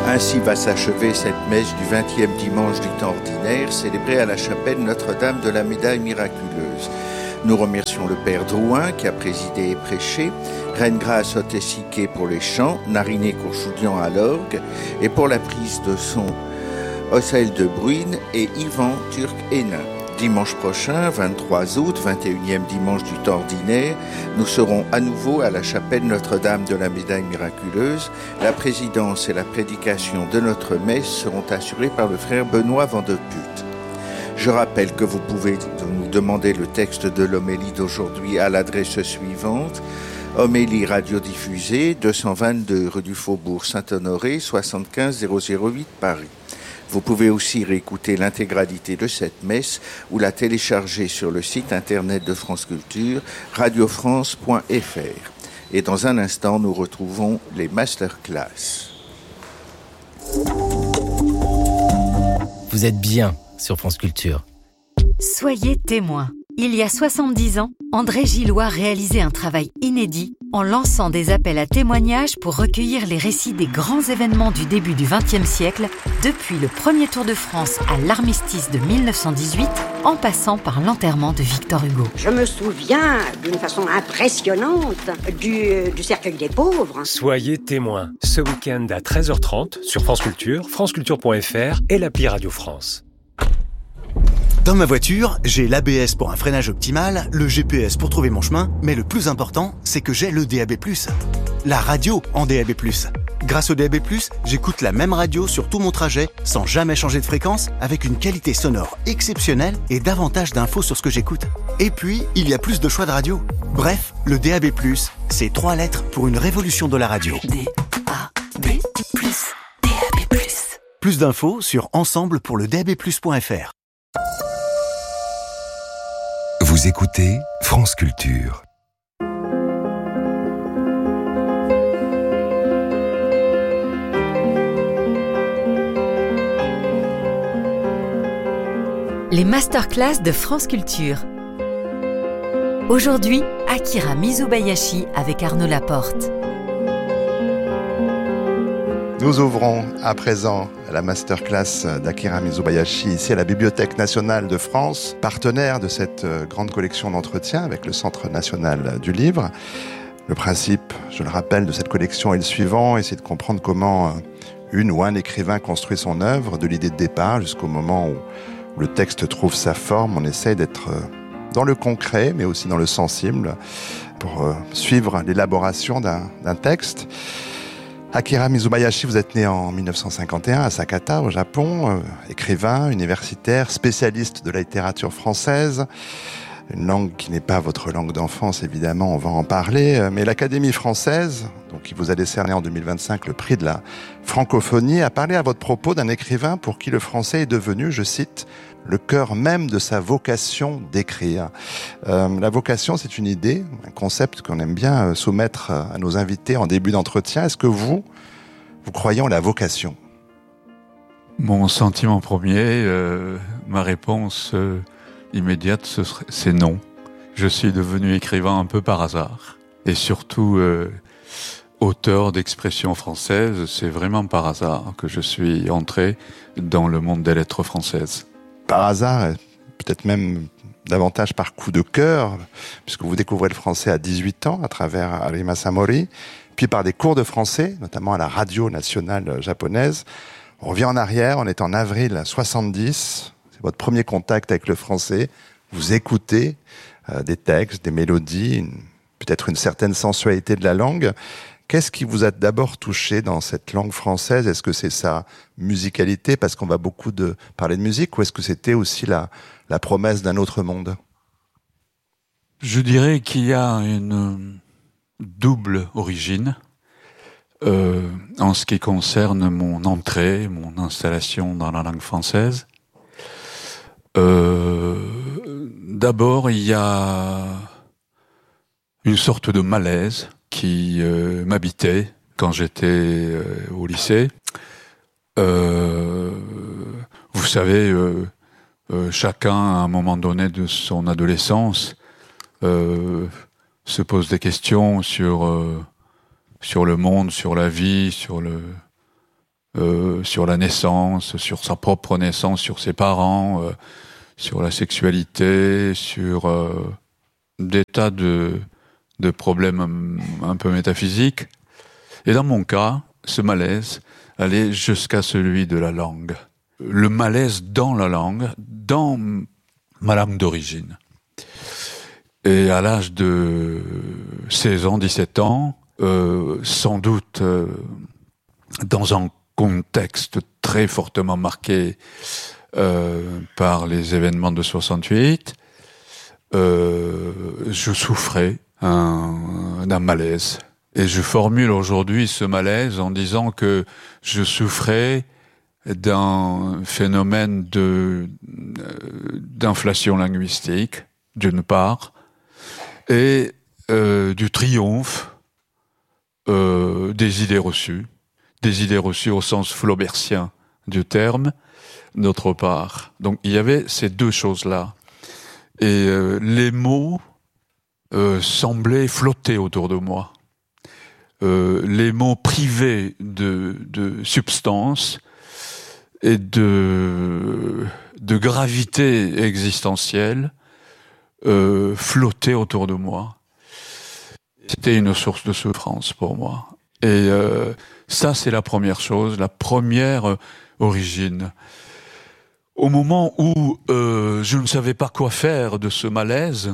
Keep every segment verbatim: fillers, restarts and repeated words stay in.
Ainsi va s'achever cette messe du vingtième dimanche du temps ordinaire, célébrée à la chapelle Notre-Dame de la Médaille miraculeuse. Nous remercions le Père Drouin qui a présidé et prêché, Reine Grâce Otessiquet pour les chants, Nariné Courchoudian à l'orgue, et pour la prise de son, Ocel de Bruyne et Yvan Turc-Hénin. Dimanche prochain, vingt-trois août, vingt et unième dimanche du temps ordinaire, nous serons à nouveau à la chapelle Notre-Dame de la Médaille miraculeuse. La présidence et la prédication de notre messe seront assurées par le frère Benoît Vandeput. Je rappelle que vous pouvez nous demander le texte de l'homélie d'aujourd'hui à l'adresse suivante: homélie radiodiffusée, deux cent vingt-deux rue du Faubourg Saint-Honoré, soixante-quinze zéro zéro huit Paris. Vous pouvez aussi réécouter l'intégralité de cette messe ou la télécharger sur le site internet de France Culture, radio france point f r. Et dans un instant, nous retrouvons les masterclass. Vous êtes bien sur France Culture. Soyez témoins. Il y a soixante-dix ans, André Gillois réalisait un travail inédit en lançant des appels à témoignages pour recueillir les récits des grands événements du début du vingtième siècle, depuis le premier Tour de France à l'armistice de mille neuf cent dix-huit, en passant par l'enterrement de Victor Hugo. Je me souviens d'une façon impressionnante du, du cercueil des pauvres. Soyez témoins, ce week-end à treize heures trente sur France Culture, franceculture point f r et l'appli Radio France. Dans ma voiture, j'ai l'A B S pour un freinage optimal, le G P S pour trouver mon chemin, mais le plus important, c'est que j'ai le D A B plus. La radio en D A B plus. Grâce au D A B plus, j'écoute la même radio sur tout mon trajet, sans jamais changer de fréquence, avec une qualité sonore exceptionnelle et davantage d'infos sur ce que j'écoute. Et puis, il y a plus de choix de radio. Bref, le D A B plus, c'est trois lettres pour une révolution de la radio. D A B plus, D A B plus. Plus d'infos sur ensemble pour le D A B plus point f r. Vous écoutez France Culture. Les masterclass de France Culture. Aujourd'hui, Akira Mizubayashi avec Arnaud Laporte. Nous ouvrons à présent la masterclass d'Akira Mizubayashi ici à la Bibliothèque nationale de France, partenaire de cette grande collection d'entretiens avec le Centre national du livre. Le principe, je le rappelle, de cette collection est le suivant, essayer de comprendre comment une ou un écrivain construit son œuvre, de l'idée de départ jusqu'au moment où le texte trouve sa forme. On essaye d'être dans le concret, mais aussi dans le sensible, pour suivre l'élaboration d'un, d'un texte. Akira Mizubayashi, vous êtes né en mille neuf cent cinquante et un à Sakata, au Japon, euh, écrivain, universitaire, spécialiste de la littérature française, une langue qui n'est pas votre langue d'enfance, évidemment, on va en parler, mais l'Académie française, donc qui vous a décerné en deux mille vingt-cinq le prix de la francophonie, a parlé à votre propos d'un écrivain pour qui le français est devenu, je cite, le cœur même de sa vocation d'écrire. Euh, la vocation, c'est une idée, un concept qu'on aime bien soumettre à nos invités en début d'entretien. Est-ce que vous, vous croyez en la vocation ? Mon sentiment premier, euh, ma réponse euh, immédiate, ce serait, c'est non. Je suis devenu écrivain un peu par hasard. Et surtout, euh, auteur d'expressions françaises, c'est vraiment par hasard que je suis entré dans le monde des lettres françaises. Par hasard, peut-être même davantage par coup de cœur, puisque vous découvrez le français à dix-huit ans à travers Arima Samori, puis par des cours de français, notamment à la radio nationale japonaise. On revient en arrière, on est en avril soixante-dix, c'est votre premier contact avec le français, vous écoutez euh, des textes, des mélodies, une, peut-être une certaine sensualité de la langue. Qu'est-ce qui vous a d'abord touché dans cette langue française ? Est-ce que c'est sa musicalité, parce qu'on va beaucoup de parler de musique, ou est-ce que c'était aussi la, la promesse d'un autre monde ? Je dirais qu'il y a une double origine euh, en ce qui concerne mon entrée, mon installation dans la langue française. Euh, d'abord, il y a une sorte de malaise qui euh, m'habitait quand j'étais euh, au lycée. Euh, vous savez, euh, euh, chacun, à un moment donné de son adolescence, euh, se pose des questions sur, euh, sur le monde, sur la vie, sur le, euh, sur la naissance, sur sa propre naissance, sur ses parents, euh, sur la sexualité, sur euh, des tas de, de problèmes un, un peu métaphysiques. Et dans mon cas, ce malaise allait jusqu'à celui de la langue. Le malaise dans la langue, dans ma langue d'origine. Et à l'âge de seize ans, dix-sept ans, euh, sans doute euh, dans un contexte très fortement marqué euh, par les événements de soixante-huit, euh, je souffrais un, d'un malaise. Et je formule aujourd'hui ce malaise en disant que je souffrais d'un phénomène de, d'inflation linguistique, d'une part, et euh, du triomphe euh, des idées reçues, des idées reçues au sens flaubertien du terme, d'autre part. Donc il y avait ces deux choses-là. Et euh, les mots euh, semblaient flotter autour de moi. Euh, les mots privés de, de substance et de, de gravité existentielle euh, flottaient autour de moi. C'était une source de souffrance pour moi. Et euh, ça, c'est la première chose, la première euh, origine. Au moment où euh, je ne savais pas quoi faire de ce malaise,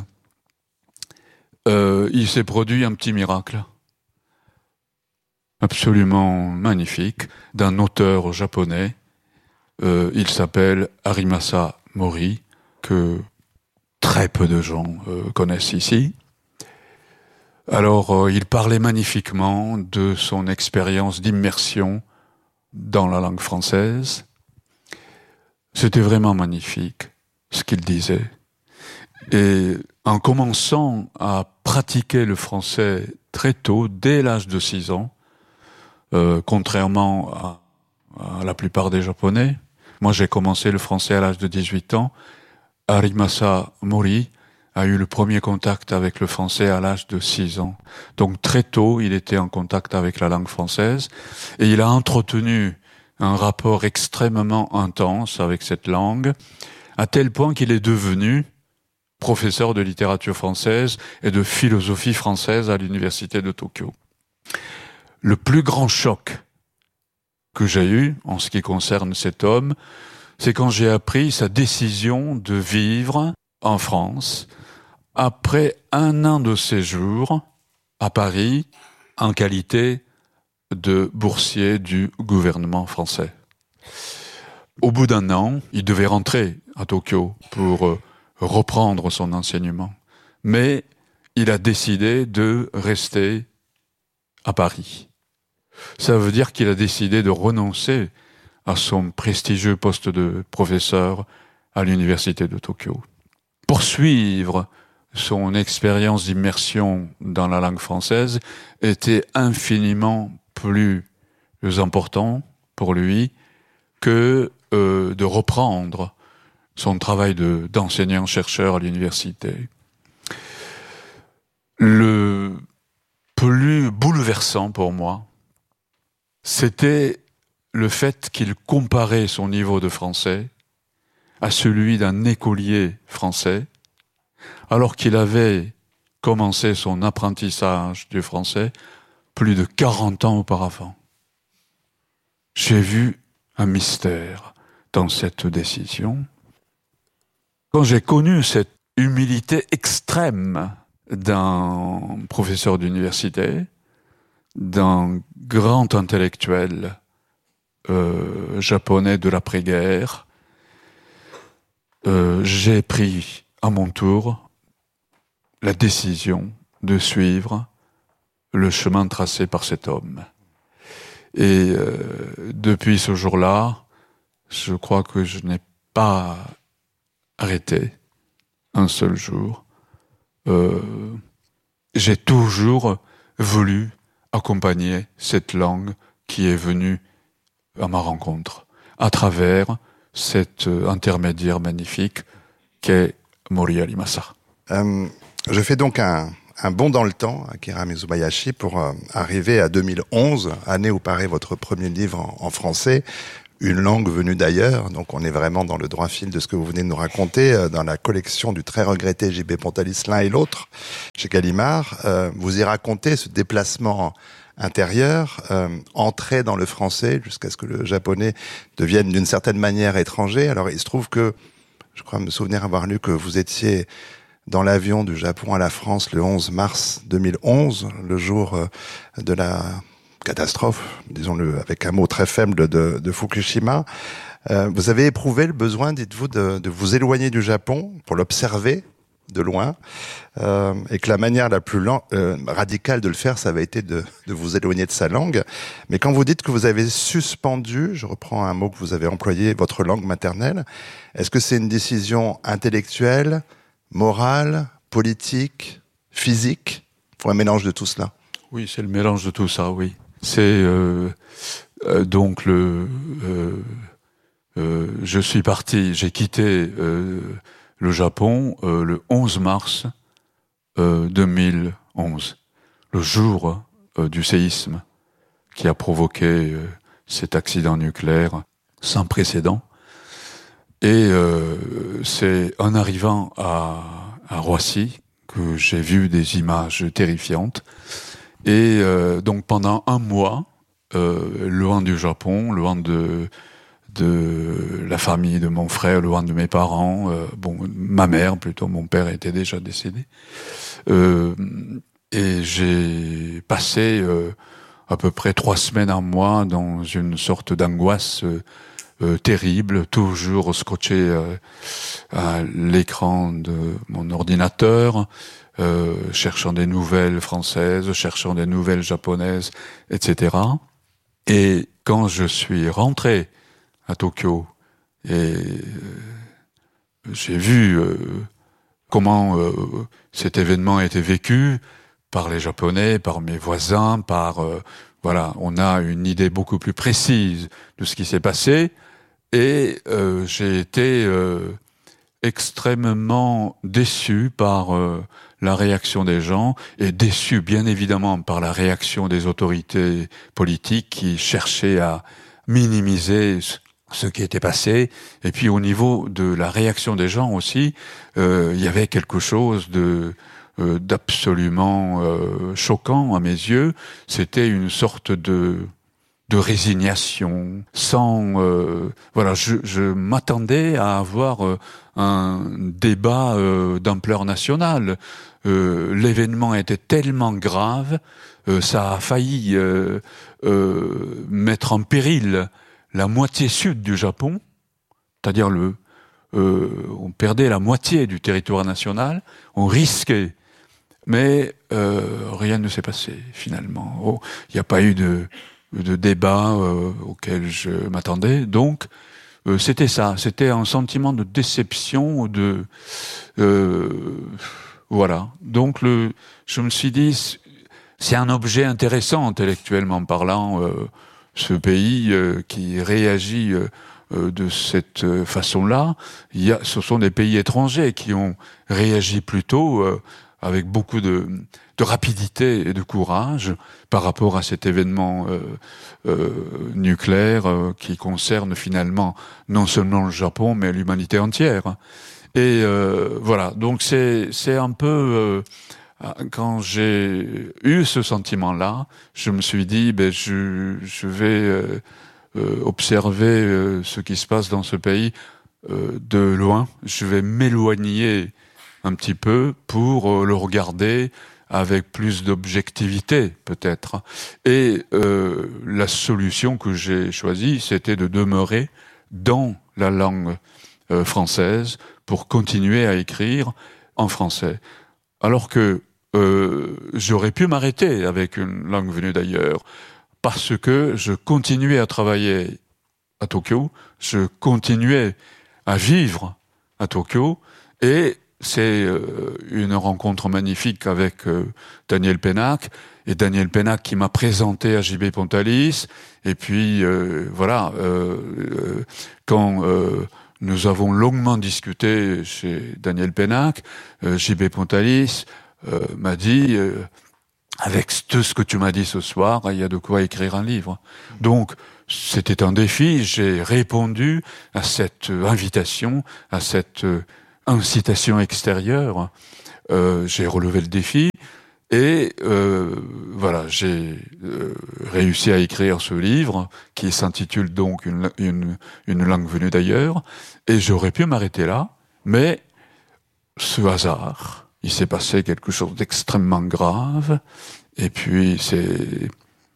euh, il s'est produit un petit miracle. Absolument magnifique, d'un auteur japonais. Euh, il s'appelle Harimasa Mori, que très peu de gens euh, connaissent ici. Alors, euh, il parlait magnifiquement de son expérience d'immersion dans la langue française. C'était vraiment magnifique, ce qu'il disait. Et en commençant à pratiquer le français très tôt, dès l'âge de six ans, euh, contrairement à, à la plupart des Japonais, moi j'ai commencé le français à l'âge de dix-huit ans, Harimasa Mori a eu le premier contact avec le français à l'âge de six ans. Donc très tôt, il était en contact avec la langue française et il a entretenu un rapport extrêmement intense avec cette langue, à tel point qu'il est devenu professeur de littérature française et de philosophie française à l'université de Tokyo. Le plus grand choc que j'ai eu en ce qui concerne cet homme, c'est quand j'ai appris sa décision de vivre en France après un an de séjour à Paris en qualité de boursier du gouvernement français. Au bout d'un an, il devait rentrer à Tokyo pour euh, reprendre son enseignement. Mais il a décidé de rester à Paris. Ça veut dire qu'il a décidé de renoncer à son prestigieux poste de professeur à l'université de Tokyo. Poursuivre son expérience d'immersion dans la langue française était infiniment plus important pour lui que euh, de reprendre son travail de, d'enseignant-chercheur à l'université. Le plus bouleversant pour moi, c'était le fait qu'il comparait son niveau de français à celui d'un écolier français, alors qu'il avait commencé son apprentissage du français plus de quarante ans auparavant. J'ai vu un mystère dans cette décision. Quand j'ai connu cette humilité extrême d'un professeur d'université, d'un grand intellectuel euh, japonais de l'après-guerre, euh, j'ai pris à mon tour la décision de suivre le chemin tracé par cet homme. Et euh, depuis ce jour-là, je crois que je n'ai pas arrêté un seul jour. Euh, j'ai toujours voulu accompagner cette langue qui est venue à ma rencontre, à travers cet intermédiaire magnifique qu'est Mori Harimasa. Euh, je fais donc un, un bond dans le temps, Akira Mizubayashi, pour euh, arriver à deux mille onze, année où paraît votre premier livre en, en français, Une langue venue d'ailleurs. Donc on est vraiment dans le droit fil de ce que vous venez de nous raconter, euh, dans la collection du très regretté J B Pontalis, L'un et l'autre, chez Gallimard. Euh, vous y racontez ce déplacement intérieur, euh, entrée dans le français jusqu'à ce que le japonais devienne d'une certaine manière étranger. Alors il se trouve que, je crois me souvenir avoir lu que vous étiez dans l'avion du Japon à la France le onze mars deux mille onze, le jour euh, de la catastrophe, disons-le avec un mot très faible, de, de Fukushima. Euh, vous avez éprouvé le besoin, dites-vous, de, de vous éloigner du Japon pour l'observer de loin, euh, et que la manière la plus lan- euh, radicale de le faire, ça avait été de, de vous éloigner de sa langue. Mais quand vous dites que vous avez suspendu, je reprends un mot que vous avez employé, votre langue maternelle, est-ce que c'est une décision intellectuelle, morale, politique, physique, ou un mélange de tout cela? Oui, c'est le mélange de tout ça, oui. C'est euh, euh, donc le... Euh, euh, je suis parti, j'ai quitté... Euh, le Japon euh, le onze mars euh, deux mille onze, le jour euh, du séisme qui a provoqué euh, cet accident nucléaire sans précédent. Et euh, c'est en arrivant à, à Roissy que j'ai vu des images terrifiantes. Et euh, donc pendant un mois, euh, loin du Japon, loin de... de la famille de mon frère, loin de mes parents, euh, bon, ma mère plutôt, mon père était déjà décédé. Euh, et j'ai passé euh, à peu près trois semaines en mois dans une sorte d'angoisse euh, euh, terrible, toujours scotché euh, à l'écran de mon ordinateur, euh, cherchant des nouvelles françaises, cherchant des nouvelles japonaises, et cetera. Et quand je suis rentré à Tokyo, et euh, j'ai vu euh, comment euh, cet événement a été vécu par les Japonais, par mes voisins, par euh, voilà, on a une idée beaucoup plus précise de ce qui s'est passé, et euh, j'ai été euh, extrêmement déçu par euh, la réaction des gens, et déçu bien évidemment par la réaction des autorités politiques qui cherchaient à minimiser ce qui était passé. Et puis au niveau de la réaction des gens aussi, euh, il y avait quelque chose de euh, d'absolument euh, choquant à mes yeux. C'était une sorte de de résignation, sans euh, voilà, je, je m'attendais à avoir euh, un débat euh, d'ampleur nationale. Euh, l'événement était tellement grave, euh, ça a failli euh, euh, mettre en péril la moitié sud du Japon, c'est-à-dire le, euh, on perdait la moitié du territoire national, on risquait, mais euh, rien ne s'est passé finalement. Oh, il n'y a pas eu de, de débat euh, auquel je m'attendais, donc euh, c'était ça, c'était un sentiment de déception, de euh, voilà. Donc le, je me suis dit, c'est un objet intéressant intellectuellement parlant. Euh, ce pays euh, qui réagit euh, euh, de cette euh, façon-là, il y a, ce sont des pays étrangers qui ont réagi plutôt euh, avec beaucoup de, de rapidité et de courage par rapport à cet événement euh, euh, nucléaire euh, qui concerne finalement non seulement le Japon, mais l'humanité entière. Et euh, voilà, donc c'est, c'est un peu... Euh, quand j'ai eu ce sentiment-là, je me suis dit, ben je, je vais euh, euh, observer euh, ce qui se passe dans ce pays euh, de loin. Je vais m'éloigner un petit peu pour euh, le regarder avec plus d'objectivité, peut-être. Et euh, la solution que j'ai choisie, c'était de demeurer dans la langue euh, française pour continuer à écrire en français. Alors que euh, j'aurais pu m'arrêter avec une langue venue d'ailleurs, parce que je continuais à travailler à Tokyo, je continuais à vivre à Tokyo, et c'est euh, une rencontre magnifique avec euh, Daniel Pénac, et Daniel Pénac qui m'a présenté à J B Pontalis, et puis euh, voilà, euh, euh, quand... Euh, nous avons longuement discuté chez Daniel Pénac, euh, J B Pontalis euh, m'a dit euh, avec tout ce que tu m'as dit ce soir, il y a de quoi écrire un livre. Donc, c'était un défi. J'ai répondu à cette invitation, à cette incitation extérieure. Euh, j'ai relevé le défi et euh, voilà, j'ai euh, réussi à écrire ce livre qui s'intitule donc une, une, une langue venue d'ailleurs. Et j'aurais pu m'arrêter là, mais ce hasard, il s'est passé quelque chose d'extrêmement grave. Et puis c'est,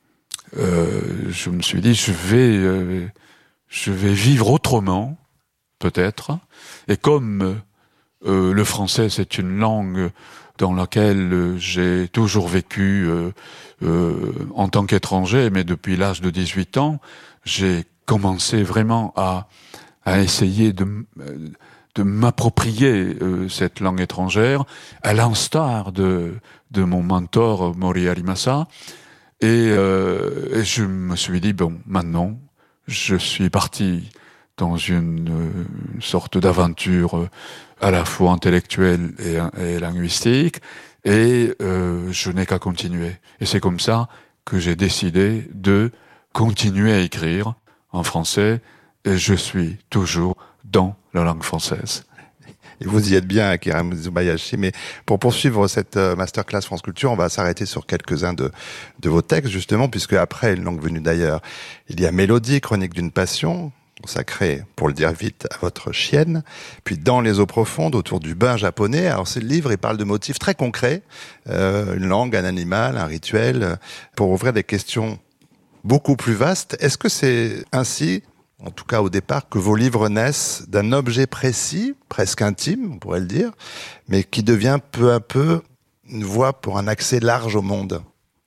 euh, je me suis dit, je vais, euh, je vais vivre autrement, peut-être. Et comme euh, le français, c'est une langue dans laquelle j'ai toujours vécu euh, euh, en tant qu'étranger, mais depuis l'âge de dix-huit ans, j'ai commencé vraiment à, à essayer de, de m'approprier euh, cette langue étrangère, à l'instar de, de mon mentor Mori Arimasa. Et, euh, et je me suis dit, bon, maintenant, je suis parti dans une, une sorte d'aventure à la fois intellectuelle et, et linguistique, et euh, je n'ai qu'à continuer. Et c'est comme ça que j'ai décidé de continuer à écrire en français, et je suis toujours dans la langue française. Et vous y êtes bien, Akira Mizubayashi. Mais pour poursuivre cette masterclass France Culture, on va s'arrêter sur quelques-uns de, de vos textes, justement, puisque après Une langue venue d'ailleurs, il y a Mélodie, chronique d'une passion, consacré, pour le dire vite, à votre chienne, puis Dans les eaux profondes, autour du bain japonais. Alors ce livre, il parle de motifs très concrets, euh, une langue, un animal, un rituel, pour ouvrir des questions beaucoup plus vastes. Est-ce que c'est ainsi, en tout cas au départ, que vos livres naissent d'un objet précis, presque intime, on pourrait le dire, mais qui devient peu à peu une voie pour un accès large au monde ?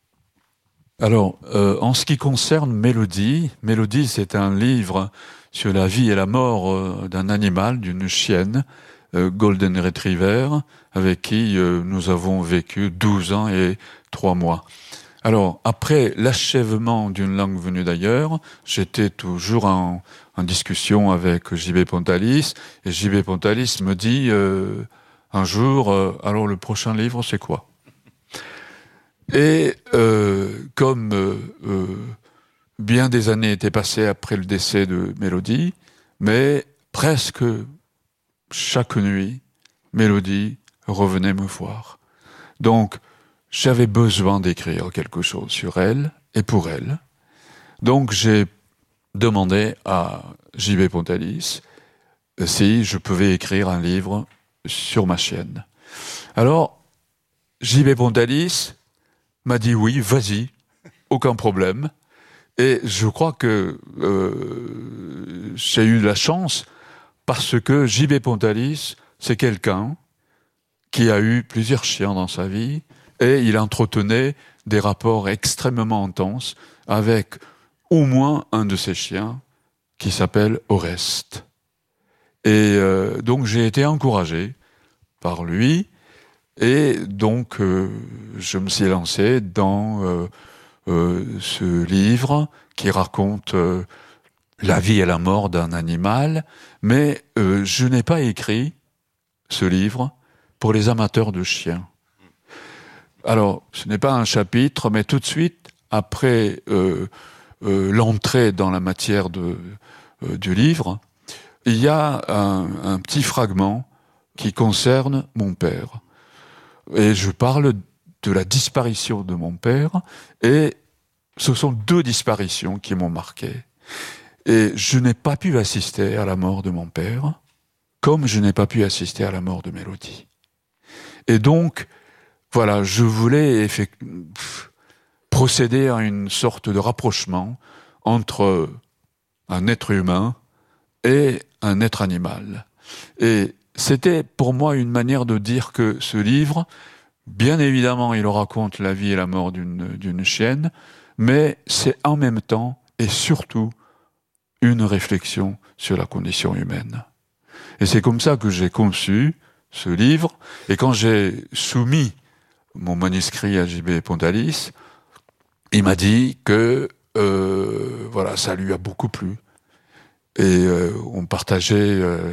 Alors, euh, en ce qui concerne Mélodie, Mélodie, c'est un livre sur la vie et la mort euh, d'un animal, d'une chienne, euh, Golden Retriever, avec qui euh, nous avons vécu douze ans et trois mois. Alors, après l'achèvement d'une langue venue d'ailleurs, j'étais toujours en, en discussion avec J B Pontalis, et J B Pontalis me dit euh, un jour, euh, alors le prochain livre, c'est quoi ? Et euh, comme euh, euh, bien des années étaient passées après le décès de Mélodie, mais presque chaque nuit, Mélodie revenait me voir. Donc, j'avais besoin d'écrire quelque chose sur elle et pour elle. Donc, j'ai demandé à J B Pontalis si je pouvais écrire un livre sur ma chienne. Alors, J B Pontalis m'a dit oui, vas-y, aucun problème. Et je crois que euh, j'ai eu de la chance parce que J B Pontalis, c'est quelqu'un qui a eu plusieurs chiens dans sa vie et il entretenait des rapports extrêmement intenses avec au moins un de ses chiens qui s'appelle Oreste. Et euh, donc j'ai été encouragé par lui. Et donc, euh, je me suis lancé dans euh, euh, ce livre qui raconte euh, la vie et la mort d'un animal, mais euh, je n'ai pas écrit ce livre pour les amateurs de chiens. Alors, ce n'est pas un chapitre, mais tout de suite, après euh, euh, l'entrée dans la matière de, euh, du livre, il y a un, un petit fragment qui concerne mon père. Et je parle de la disparition de mon père, et ce sont deux disparitions qui m'ont marqué. Et je n'ai pas pu assister à la mort de mon père, comme je n'ai pas pu assister à la mort de Mélodie. Et donc, voilà, je voulais effect... procéder à une sorte de rapprochement entre un être humain et un être animal. Et c'était pour moi une manière de dire que ce livre, bien évidemment, il raconte la vie et la mort d'une, d'une chienne, mais c'est en même temps et surtout une réflexion sur la condition humaine. Et c'est comme ça que j'ai conçu ce livre, et quand j'ai soumis mon manuscrit à J B Pontalis, il m'a dit que euh, voilà, ça lui a beaucoup plu. Et euh, on partageait... Euh,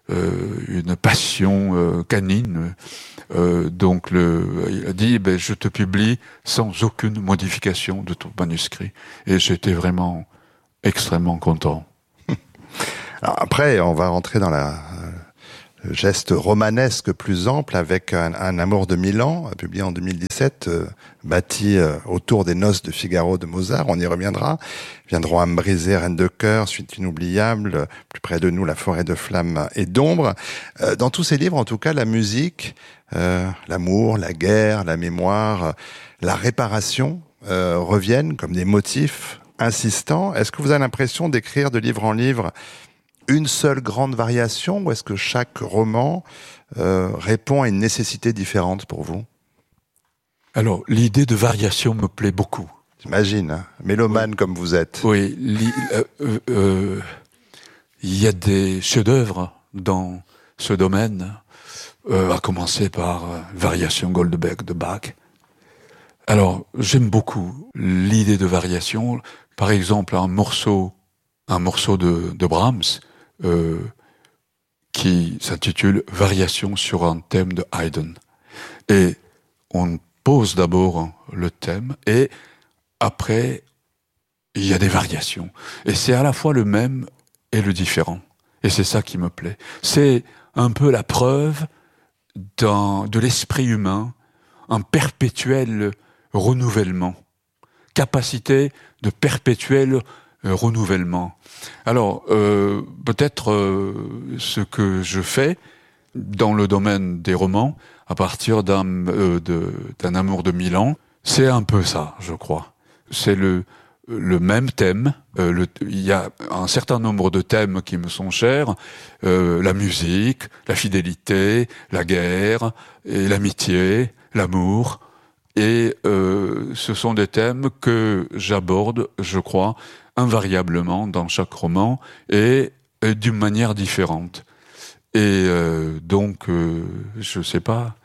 euh, une passion euh, canine. Euh, donc le, il a dit ben, je te publie sans aucune modification de ton manuscrit. Et j'étais vraiment extrêmement content. Alors après, on va rentrer dans la, le geste romanesque plus ample avec un, un amour de mille ans, publié en deux mille dix-sept, euh, bâti euh, autour des Noces de Figaro de Mozart. On y reviendra. Viendront à me briser, Reine de cœur, Suite inoubliable, plus près de nous, La forêt de flammes et d'ombre. Euh, dans tous ces livres, en tout cas, la musique, euh, l'amour, la guerre, la mémoire, euh, la réparation euh, reviennent comme des motifs insistants. Est-ce que vous avez l'impression d'écrire de livre en livre une seule grande variation, ou est-ce que chaque roman euh, répond à une nécessité différente pour vous? Alors, l'idée de variation me plaît beaucoup. J'imagine, hein, mélomane oui. comme vous êtes. Oui, il euh, euh, euh, y a des chefs-d'œuvre dans ce domaine, euh, à commencer par euh, Variation Goldberg de Bach. Alors, j'aime beaucoup l'idée de variation. Par exemple, un morceau, un morceau de, de Brahms, Euh, qui s'intitule Variation sur un thème de Haydn. Et on pose d'abord le thème et après il y a des variations. Et c'est à la fois le même et le différent. Et c'est ça qui me plaît. C'est un peu la preuve d'un, de l'esprit humain, un perpétuel renouvellement, capacité de perpétuel Euh, renouvellement. Alors, euh, peut-être euh, ce que je fais dans le domaine des romans, à partir d'un, euh, de, d'un amour de mille ans, c'est un peu ça, je crois. C'est le, le même thème. Euh, le, il y a un certain nombre de thèmes qui me sont chers. Euh, la musique, la fidélité, la guerre, et l'amitié, l'amour. Et euh, ce sont des thèmes que j'aborde, je crois, invariablement dans chaque roman et, et d'une manière différente. Et euh, donc, euh, je sais pas,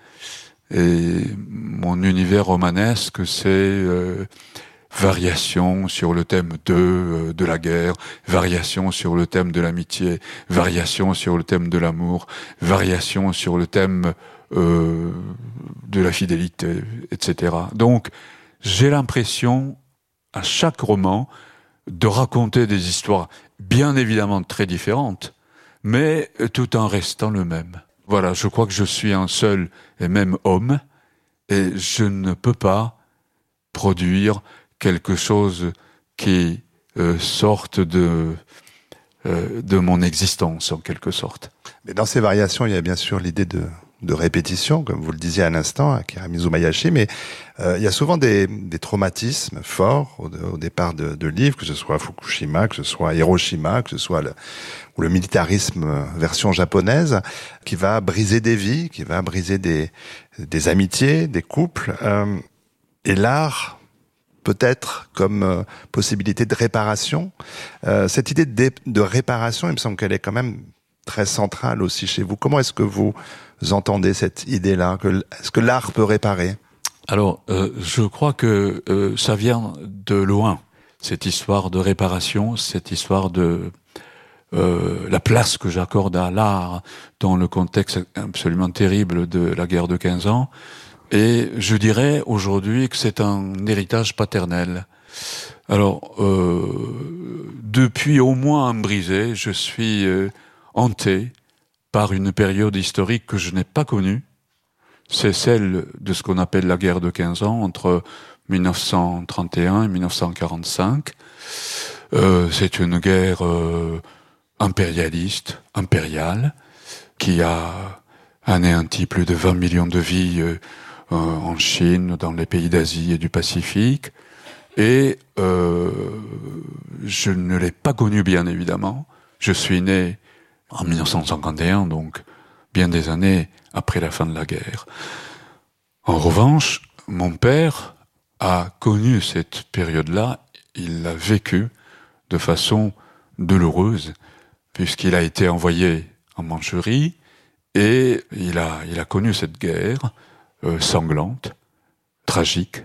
et mon univers romanesque, c'est euh, variation sur le thème de, euh, de la guerre, variation sur le thème de l'amitié, variation sur le thème de l'amour, variation sur le thème euh, de la fidélité, et cetera. Donc, j'ai l'impression, à chaque roman, de raconter des histoires bien évidemment très différentes, mais tout en restant le même. Voilà, je crois que je suis un seul et même homme, et je ne peux pas produire quelque chose qui euh, sorte de, euh, de mon existence, en quelque sorte. Mais dans ces variations, il y a bien sûr l'idée de... de répétition, comme vous le disiez à l'instant, Akira Mizubayashi, mais euh, il y a souvent des, des traumatismes forts au, au départ de, de livres, que ce soit Fukushima, que ce soit Hiroshima, que ce soit le, ou le militarisme version japonaise, qui va briser des vies, qui va briser des, des amitiés, des couples, euh, et l'art peut-être comme euh, possibilité de réparation. Euh, cette idée de, de réparation, il me semble qu'elle est quand même très centrale aussi chez vous. Comment est-ce que vous entendez cette idée-là, que, est-ce que l'art peut réparer? Alors, euh, je crois que euh, ça vient de loin, cette histoire de réparation, cette histoire de euh, la place que j'accorde à l'art dans le contexte absolument terrible de la guerre de quinze ans. Et je dirais aujourd'hui que c'est un héritage paternel. Alors, euh, depuis au moins un brisé, je suis euh, hanté par une période historique que je n'ai pas connue. C'est celle de ce qu'on appelle la guerre de quinze ans, entre mille neuf cent trente et un et mille neuf cent quarante-cinq. Euh, c'est une guerre euh, impérialiste, impériale, qui a anéanti plus de vingt millions de vies euh, en Chine, dans les pays d'Asie et du Pacifique. Et euh, je ne l'ai pas connue, bien évidemment. Je suis né en mille neuf cent cinquante et un, donc bien des années après la fin de la guerre. En revanche, mon père a connu cette période-là, il l'a vécue de façon douloureuse, puisqu'il a été envoyé en Mandchourie, et il a, il a connu cette guerre euh, sanglante, tragique,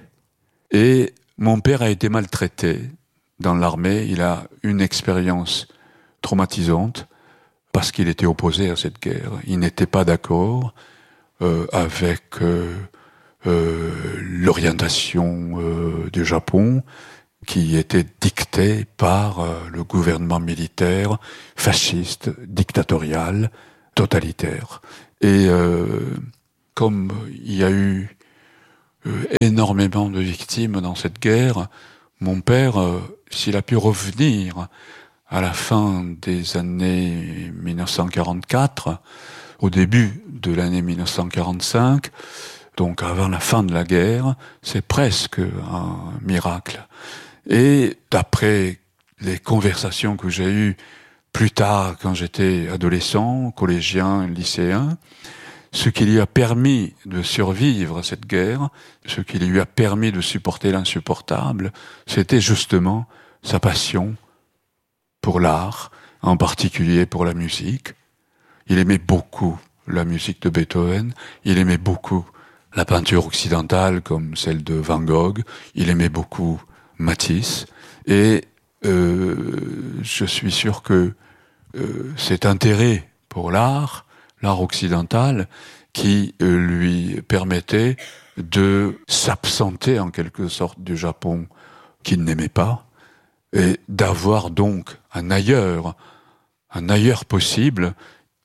et mon père a été maltraité dans l'armée, il a une expérience traumatisante, parce qu'il était opposé à cette guerre. Il n'était pas d'accord euh, avec euh, euh, l'orientation euh, du Japon qui était dictée par euh, le gouvernement militaire fasciste, dictatorial, totalitaire. Et euh, comme il y a eu euh, énormément de victimes dans cette guerre, mon père, euh, s'il a pu revenir à la fin des années mille neuf cent quarante-quatre, au début de l'année mille neuf cent quarante-cinq, donc avant la fin de la guerre, c'est presque un miracle. Et d'après les conversations que j'ai eues plus tard, quand j'étais adolescent, collégien, lycéen, ce qui lui a permis de survivre à cette guerre, ce qui lui a permis de supporter l'insupportable, c'était justement sa passion pour l'art, en particulier pour la musique. Il aimait beaucoup la musique de Beethoven, il aimait beaucoup la peinture occidentale comme celle de Van Gogh, il aimait beaucoup Matisse, et euh, je suis sûr que euh, cet intérêt pour l'art, l'art occidental, qui euh, lui permettait de s'absenter en quelque sorte du Japon qu'il n'aimait pas, et d'avoir donc un ailleurs, un ailleurs possible,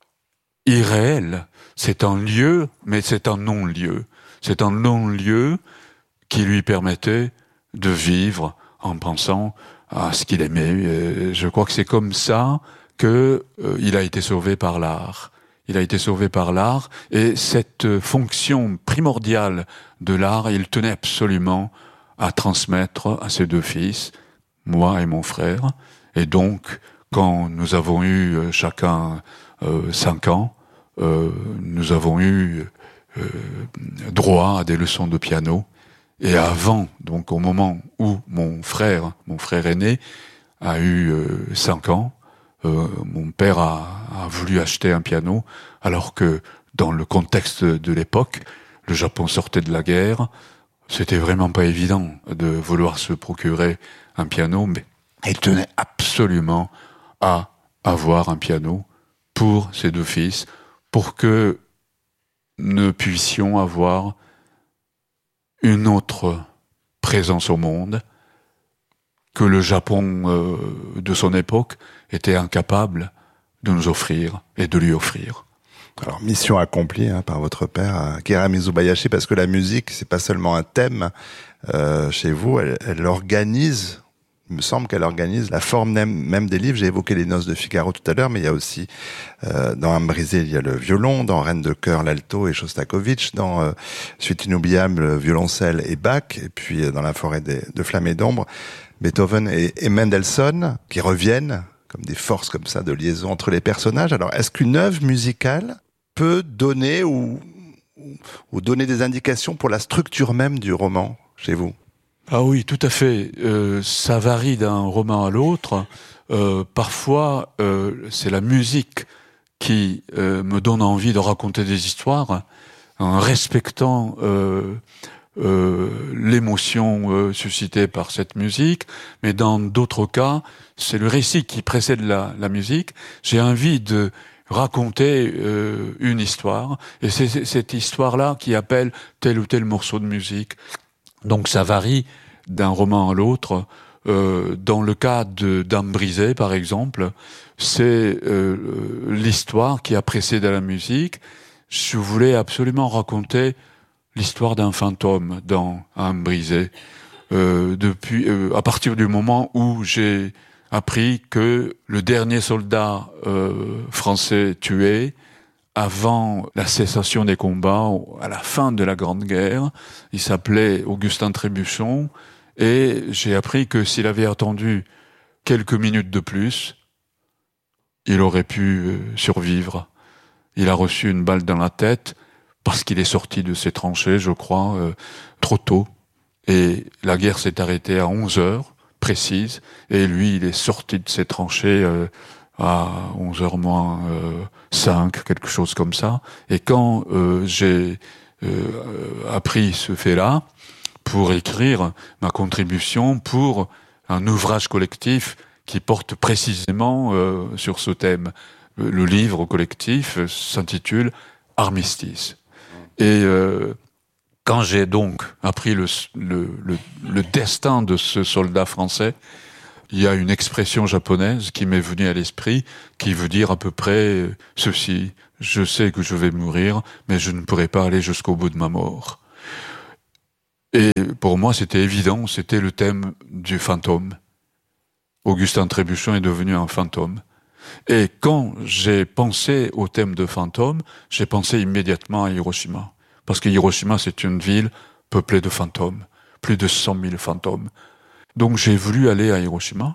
irréel. C'est un lieu, mais c'est un non-lieu. C'est un non-lieu qui lui permettait de vivre en pensant à ce qu'il aimait. Et je crois que c'est comme ça que euh, il a été sauvé par l'art. Il a été sauvé par l'art, et cette fonction primordiale de l'art, il tenait absolument à transmettre à ses deux fils, moi et mon frère. Et donc, quand nous avons eu chacun euh, cinq ans, euh, nous avons eu euh, droit à des leçons de piano. Et avant, donc au moment où mon frère, mon frère aîné, a eu euh, cinq ans, euh, mon père a, a voulu acheter un piano, alors que dans le contexte de l'époque, le Japon sortait de la guerre, c'était vraiment pas évident de vouloir se procurer un piano, mais il tenait absolument à avoir un piano pour ses deux fils, pour que nous puissions avoir une autre présence au monde que le Japon euh, de son époque était incapable de nous offrir et de lui offrir. Alors, mission accomplie hein, par votre père, Akira Mizubayashi, parce que la musique, c'est pas seulement un thème euh, chez vous, elle, elle organise, il me semble qu'elle organise la forme même, même des livres. J'ai évoqué les Noces de Figaro tout à l'heure, mais il y a aussi, euh, dans Âme brisée, il y a le violon, dans Reine de cœur, l'alto et Shostakovich, dans euh, Suite inoubliable, le violoncelle et Bach, et puis euh, dans La forêt des, de flammes et d'ombre, Beethoven et, et Mendelssohn, qui reviennent comme des forces comme ça de liaison entre les personnages. Alors, est-ce qu'une œuvre musicale peut donner ou, ou donner des indications pour la structure même du roman chez vous? Ah oui, tout à fait. Euh, ça varie d'un roman à l'autre. Euh, parfois, euh, c'est la musique qui euh, me donne envie de raconter des histoires en respectant euh, euh, l'émotion euh, suscitée par cette musique. Mais dans d'autres cas, c'est le récit qui précède la, la musique. J'ai envie de raconter euh, une histoire, et c'est, c'est cette histoire-là qui appelle tel ou tel morceau de musique. Donc ça varie d'un roman à l'autre. Euh, dans le cas de Dame brisée, par exemple, c'est euh, l'histoire qui a précédé la musique. Je voulais absolument raconter l'histoire d'un fantôme dans Âme brisée. Euh, depuis, euh, à partir du moment où j'ai appris que le dernier soldat euh, français tué avant la cessation des combats, à la fin de la Grande Guerre, il s'appelait Augustin Trébuchon, et j'ai appris que s'il avait attendu quelques minutes de plus, il aurait pu euh, survivre. Il a reçu une balle dans la tête parce qu'il est sorti de ses tranchées, je crois, euh, trop tôt. Et la guerre s'est arrêtée à onze heures précises, et lui, il est sorti de ses tranchées euh, à onze heures moins euh, cinq, quelque chose comme ça. Et quand euh, j'ai euh, appris ce fait-là, pour écrire ma contribution pour un ouvrage collectif qui porte précisément euh, sur ce thème le livre collectif s'intitule Armistice. Et euh, quand j'ai donc appris le, le, le, le destin de ce soldat français, il y a une expression japonaise qui m'est venue à l'esprit, qui veut dire à peu près ceci: je sais que je vais mourir, mais je ne pourrai pas aller jusqu'au bout de ma mort. Et pour moi, c'était évident, c'était le thème du fantôme. Augustin Trébuchon est devenu un fantôme. Et quand j'ai pensé au thème de fantôme, j'ai pensé immédiatement à Hiroshima. Parce que Hiroshima, c'est une ville peuplée de fantômes. Plus de cent mille fantômes. Donc j'ai voulu aller à Hiroshima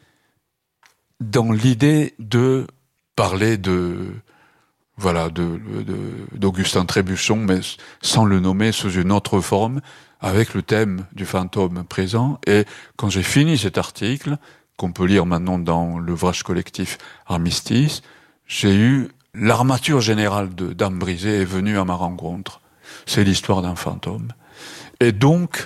dans l'idée de parler de, voilà, de, de, d'Augustin Trébuchon, mais sans le nommer, sous une autre forme, avec le thème du fantôme présent. Et quand j'ai fini cet article, qu'on peut lire maintenant dans l'ouvrage collectif Armistice, j'ai eu l'armature générale de Dame brisée est venue à ma rencontre. C'est l'histoire d'un fantôme. Et donc,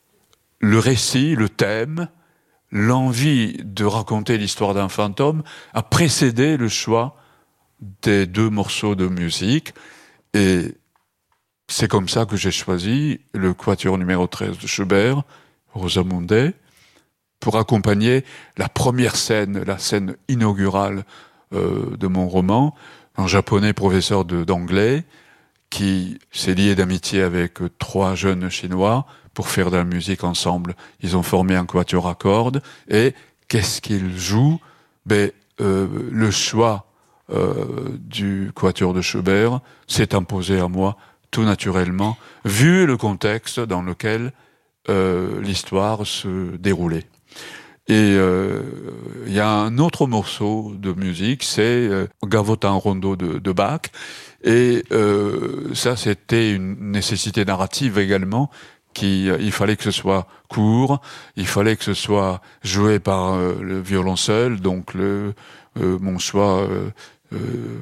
le récit, le thème, l'envie de raconter l'histoire d'un fantôme a précédé le choix des deux morceaux de musique. Et c'est comme ça que j'ai choisi le quatuor numéro treize de Schubert, Rosamunde, pour accompagner la première scène, la scène inaugurale euh, de mon roman, un japonais professeur de, d'anglais qui s'est lié d'amitié avec trois jeunes Chinois pour faire de la musique ensemble. Ils ont formé un quatuor à cordes, et qu'est-ce qu'ils jouent? Ben, euh, le choix euh, du quatuor de Schubert s'est imposé à moi tout naturellement, vu le contexte dans lequel euh, l'histoire se déroulait. Et il euh, y a un autre morceau de musique, c'est euh, Gavotin Rondo de, de Bach, et euh, ça c'était une nécessité narrative également, qui, euh, il fallait que ce soit court, il fallait que ce soit joué par euh, le violon seul, donc le, euh, mon choix euh, euh,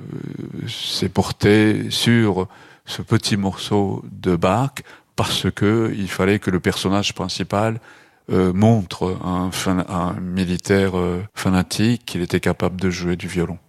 s'est porté sur ce petit morceau de Bach, parce que il fallait que le personnage principal Euh, montre un, fan, un militaire euh, fanatique qu'il était capable de jouer du violon.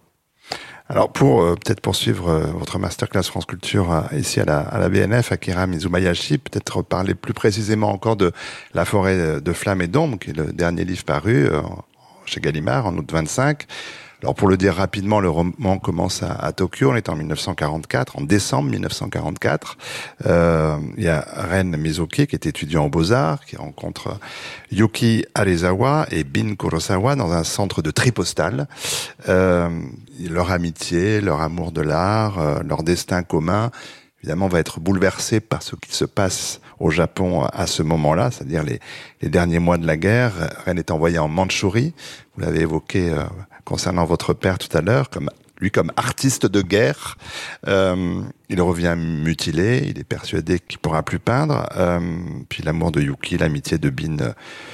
Alors pour euh, peut-être poursuivre euh, votre masterclass France Culture euh, ici à la, à la B N F, Akira Mizubayashi, peut-être parler plus précisément encore de La forêt de flammes et d'ombre, qui est le dernier livre paru euh, chez Gallimard en août vingt-cinq. Alors pour le dire rapidement, le roman commence à, à Tokyo, on est en mille neuf cent quarante-quatre, en décembre mille neuf cent quarante-quatre. Euh, il y a Ren Mizuki qui est étudiant aux Beaux-Arts, qui rencontre Yuki Arezawa et Bin Kurosawa dans un centre de tri postal. Euh, leur amitié, leur amour de l'art, euh, leur destin commun, évidemment, va être bouleversé par ce qui se passe au Japon à ce moment-là, c'est-à-dire les, les derniers mois de la guerre. Ren est envoyé en Mandchourie, vous l'avez évoqué euh, concernant votre père tout à l'heure, comme lui comme artiste de guerre. Euh, il revient mutilé, il est persuadé qu'il pourra plus peindre. Euh, puis l'amour de Yuki, l'amitié de Bin euh,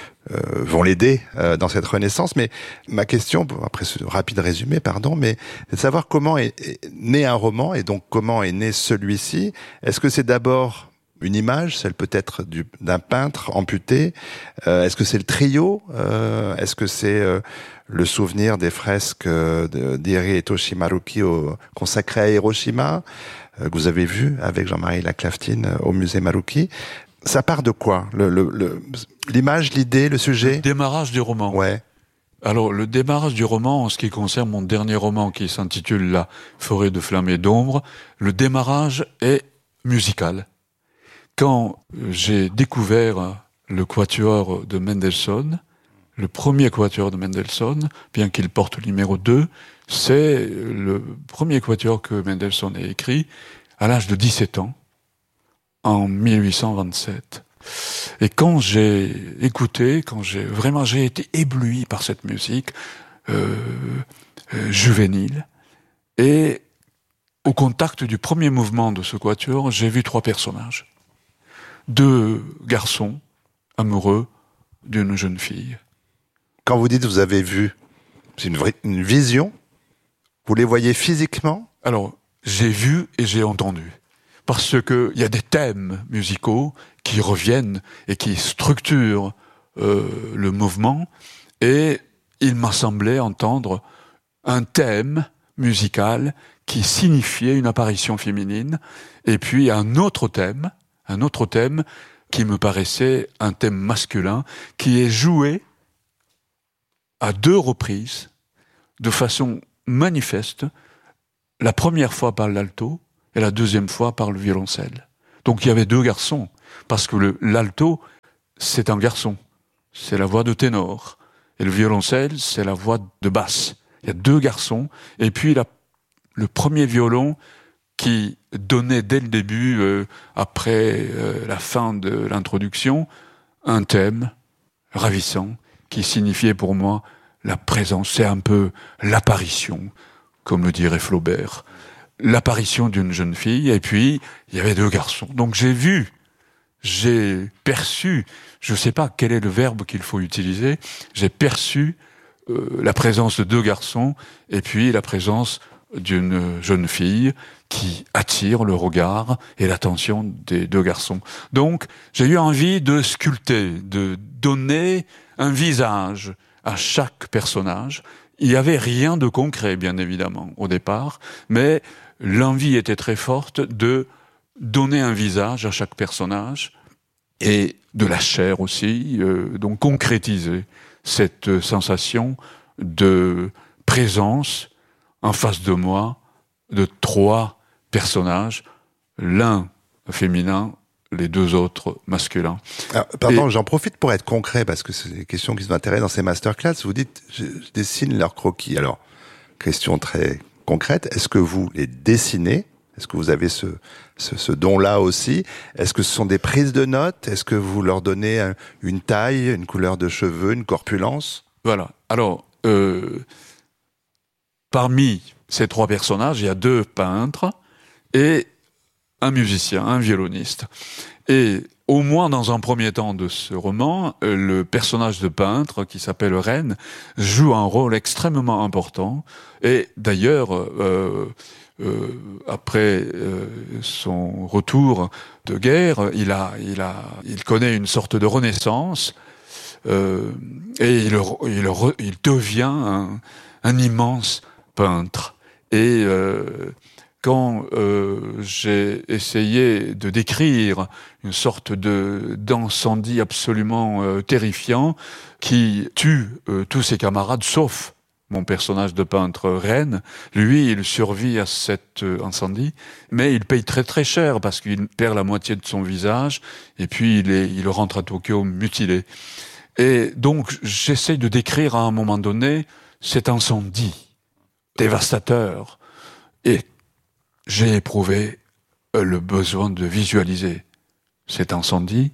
vont l'aider euh, dans cette renaissance. Mais ma question, après ce rapide résumé, pardon, mais c'est de savoir comment est, est né un roman, et donc comment est né celui-ci. Est-ce que c'est d'abord une image, celle peut-être du, d'un peintre amputé? euh, Est-ce que c'est le trio? euh, Est-ce que c'est euh, le souvenir des fresques de, d'Iri Etoshi Maruki au, consacrées à Hiroshima, euh, que vous avez vu avec Jean-Marie Laclaftine au musée Maruki? Ça part de quoi? le, le, le, L'image, l'idée, le sujet? Le démarrage du roman. Ouais. Alors, le démarrage du roman, en ce qui concerne mon dernier roman qui s'intitule La forêt de flammes et d'ombre, le démarrage est musical. Quand j'ai découvert le quatuor de Mendelssohn, le premier quatuor de Mendelssohn, bien qu'il porte le numéro deux, c'est le premier quatuor que Mendelssohn a écrit à l'âge de dix-sept ans, en mille huit cent vingt-sept. Et quand j'ai écouté, quand j'ai vraiment j'ai été ébloui par cette musique euh, euh, juvénile, et au contact du premier mouvement de ce quatuor, j'ai vu trois personnages. Deux garçons amoureux d'une jeune fille. Quand vous dites vous avez vu, c'est une, vraie, une vision? Vous les voyez physiquement? Alors, j'ai vu et j'ai entendu. Parce que il y a des thèmes musicaux qui reviennent et qui structurent euh, le mouvement. Et il m'a semblé entendre un thème musical qui signifiait une apparition féminine, et puis un autre thème, un autre thème qui me paraissait un thème masculin, qui est joué à deux reprises, de façon manifeste, la première fois par l'alto et la deuxième fois par le violoncelle. Donc il y avait deux garçons, parce que le, l'alto, c'est un garçon, c'est la voix de ténor, et le violoncelle, c'est la voix de basse. Il y a deux garçons, et puis la, le premier violon qui donnait dès le début, euh, après euh, la fin de l'introduction, un thème ravissant qui signifiait pour moi la présence, c'est un peu l'apparition, comme le dirait Flaubert, l'apparition d'une jeune fille, et puis il y avait deux garçons. Donc j'ai vu, j'ai perçu, je ne sais pas quel est le verbe qu'il faut utiliser, j'ai perçu euh, la présence de deux garçons, et puis la présence d'une jeune fille qui attire le regard et l'attention des deux garçons. Donc, j'ai eu envie de sculpter, de donner un visage à chaque personnage. Il n'y avait rien de concret, bien évidemment, au départ, mais l'envie était très forte de donner un visage à chaque personnage et de la chair aussi, euh, donc concrétiser cette sensation de présence en face de moi de trois personnages, l'un féminin, les deux autres masculins. Alors, pardon, Et... j'en profite pour être concret, parce que c'est des questions qui sont intéressantes dans ces masterclass. Vous dites, je, je dessine leurs croquis. Alors, question très concrète, est-ce que vous les dessinez ? Est-ce que vous avez ce, ce, ce don-là aussi ? Est-ce que ce sont des prises de notes ? Est-ce que vous leur donnez un, une taille, une couleur de cheveux, une corpulence ? Voilà. Alors, euh, parmi ces trois personnages, il y a deux peintres et un musicien, un violoniste. Et au moins dans un premier temps de ce roman, le personnage de peintre, qui s'appelle Reine, joue un rôle extrêmement important. Et d'ailleurs, euh, euh, après euh, son retour de guerre, il a, il a, il connaît une sorte de renaissance, euh, et il, il, il devient un, un immense peintre. Et euh, quand euh, j'ai essayé de décrire une sorte de d'incendie absolument euh, terrifiant qui tue euh, tous ses camarades, sauf mon personnage de peintre Reine, lui, il survit à cet euh, incendie, mais il paye très très cher parce qu'il perd la moitié de son visage et puis il, est, il rentre à Tokyo mutilé. Et donc j'essaye de décrire à un moment donné cet incendie dévastateur. Et j'ai éprouvé le besoin de visualiser cet incendie.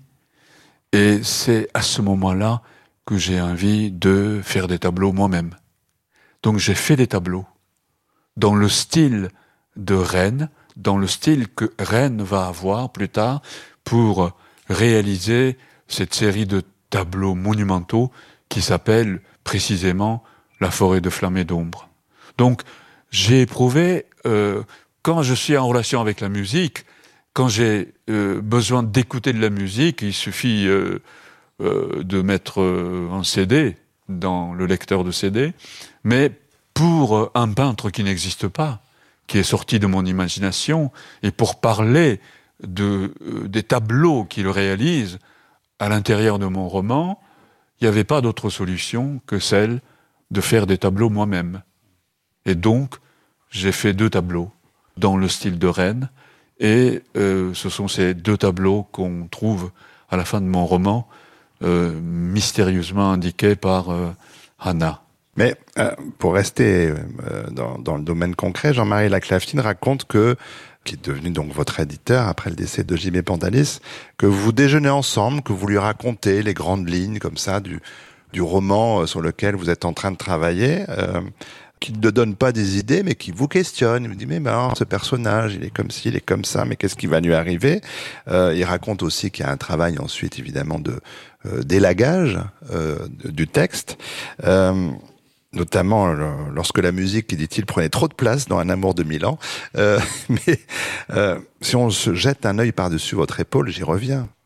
Et c'est à ce moment-là que j'ai envie de faire des tableaux moi-même. Donc j'ai fait des tableaux dans le style de Reine, dans le style que Reine va avoir plus tard pour réaliser cette série de tableaux monumentaux qui s'appelle précisément La forêt de flammes et d'ombre. Donc, j'ai éprouvé, euh, quand je suis en relation avec la musique, quand j'ai euh, besoin d'écouter de la musique, il suffit euh, euh, de mettre euh, un C D dans le lecteur de C D, mais pour un peintre qui n'existe pas, qui est sorti de mon imagination, et pour parler de, euh, des tableaux qu'il réalise à l'intérieur de mon roman, il n'y avait pas d'autre solution que celle de faire des tableaux moi-même. Et donc, j'ai fait deux tableaux dans le style de Reine, et euh, ce sont ces deux tableaux qu'on trouve à la fin de mon roman, euh, mystérieusement indiqués par euh, Hannah. Mais euh, pour rester euh, dans, dans le domaine concret, Jean-Marie Laclaftine raconte que, qui est devenu donc votre éditeur après le décès de J B Pandalis, que vous déjeunez ensemble, que vous lui racontez les grandes lignes comme ça du, du roman sur lequel vous êtes en train de travailler. Euh, qui ne donne pas des idées, mais qui vous questionne. Il vous dit, mais ben, ce personnage, il est comme ci, il est comme ça, mais qu'est-ce qui va lui arriver ? euh, Il raconte aussi qu'il y a un travail ensuite, évidemment, de euh, d'élagage euh, du texte, euh, notamment lorsque la musique, dit-il, prenait trop de place dans Un amour de mille ans. Euh, mais euh, si on se jette un œil par-dessus votre épaule, j'y reviens,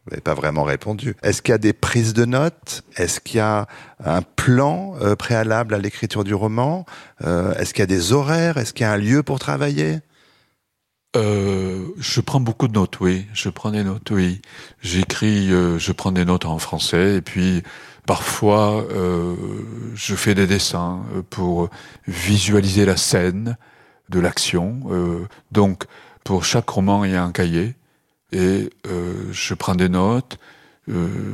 Vous n'avez pas vraiment répondu. Est-ce qu'il y a des prises de notes? Est-ce qu'il y a un plan euh, préalable à l'écriture du roman? euh, Est-ce qu'il y a des horaires? Est-ce qu'il y a un lieu pour travailler? euh, Je prends beaucoup de notes, oui. Je prends des notes, oui. J'écris, euh, je prends des notes en français, et puis parfois euh, je fais des dessins pour visualiser la scène de l'action. Euh, donc, pour chaque roman, il y a un cahier. Et euh, je prends des notes, euh,